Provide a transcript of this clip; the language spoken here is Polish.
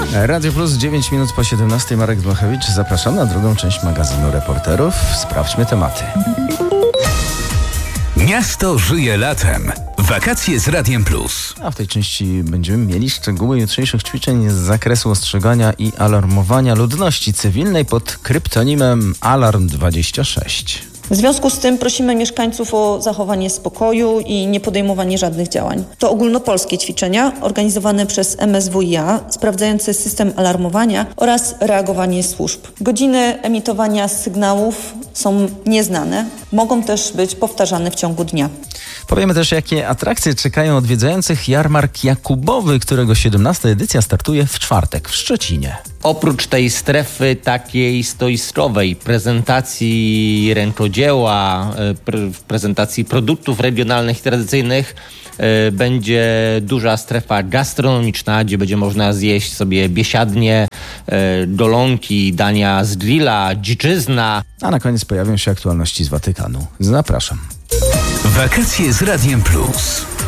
Radio Plus, 9 minut po 17. Marek Dmachewicz. Zapraszam na drugą część magazynu Reporterów. Sprawdźmy tematy. Miasto żyje latem. Wakacje z Radiem Plus. A w tej części będziemy mieli szczegóły jutrzejszych ćwiczeń z zakresu ostrzegania i alarmowania ludności cywilnej pod kryptonimem Alarm 26. W związku z tym prosimy mieszkańców o zachowanie spokoju i niepodejmowanie żadnych działań. To ogólnopolskie ćwiczenia organizowane przez MSWiA, sprawdzające system alarmowania oraz reagowanie służb. Godziny emitowania sygnałów są nieznane, mogą też być powtarzane w ciągu dnia. Powiemy też, jakie atrakcje czekają odwiedzających jarmark Jakubowy, którego 17. edycja startuje w czwartek w Szczecinie. Oprócz tej strefy takiej stoiskowej, prezentacji rękodzieła, prezentacji produktów regionalnych i tradycyjnych, będzie duża strefa gastronomiczna, gdzie będzie można zjeść sobie biesiadnie, golonki, dania z grilla, dziczyzna. A na koniec pojawią się aktualności z Watykanu. Zapraszam. Wakacje z Radiem Plus.